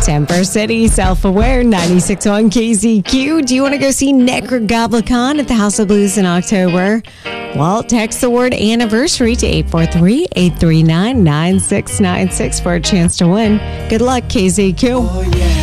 Temper City, Self-Aware, 96.1 KZQ. Do you want to go see Nekragoblikon at the House of Blues in October? Well, text the word anniversary to 843-839-9696 for a chance to win. Good luck, KZQ.